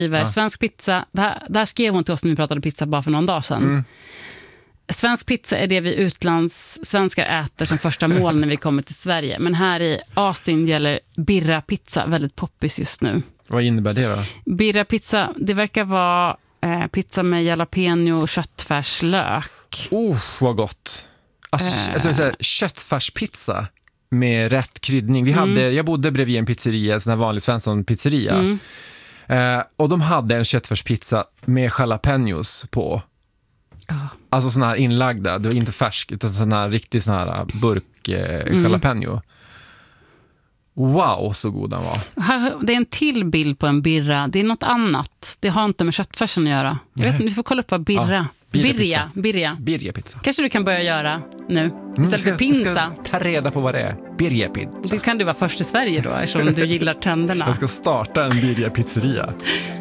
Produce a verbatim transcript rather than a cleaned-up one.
Ja. Svensk pizza, det här, det här skrev hon till oss när vi pratade pizza bara för någon dag sedan. Mm. Svensk pizza är det vi utlandssvenskar äter som första mål när vi kommer till Sverige. Men här i Austin gäller birra pizza väldigt poppis just nu. Vad innebär det då? Birra pizza, det verkar vara eh, pizza med jalapeno och köttfärslök. Oh, vad gott. Alltså, äh. alltså säga, köttfärspizza med rätt kryddning. Vi hade, mm. Jag bodde bredvid en pizzeria, en sån här vanlig Svensson pizzeria. Mm. Eh, och de hade en köttfärspizza med jalapenos på. Oh. Alltså sån här inlagda, det var inte färsk utan sån här riktigt sån här burk eh, mm. jalapeno. Wow, så god den var. Det är en till bild på en birra. Det är något annat. Det har inte med köttfärsen att göra. Jag vet inte, vi får kolla upp vad birra. Ja. Birria, birria. Birria pizza. Kanske du kan börja göra nu istället för pinsa. Jag ska ta reda på vad det är. Birria pizza. Du kan du vara först i Sverige då eftersom du gillar trenderna. Jag ska starta en birria pizzeria.